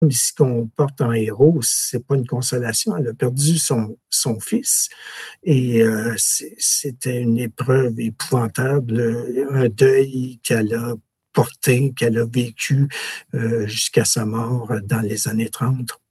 ce qu'on porte en héros, c'est pas une consolation. Elle a perdu son fils et c'était une épreuve épouvantable, un deuil qu'elle a porté, qu'elle a vécu jusqu'à sa mort dans les années 30.